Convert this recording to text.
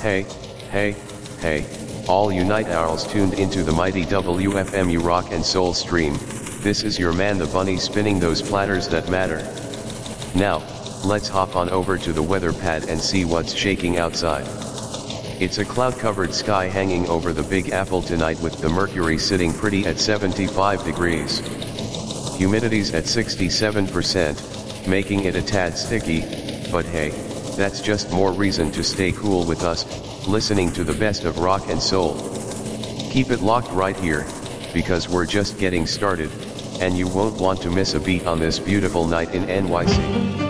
Hey, hey, hey, all you night owls tuned into the mighty WFMU rock and soul stream. This is your man the bunny spinning those platters that matter. Now, let's hop on over to the weather pad and see what's shaking outside. It's a cloud-covered sky hanging over the Big Apple tonight with the mercury sitting pretty at 75 degrees. Humidity's at 67%, making it a tad sticky, but hey, that's just more reason to stay cool with us, listening to the best of rock and soul. Keep it locked right here, because we're just getting started, and you won't want to miss a beat on this beautiful night in NYC.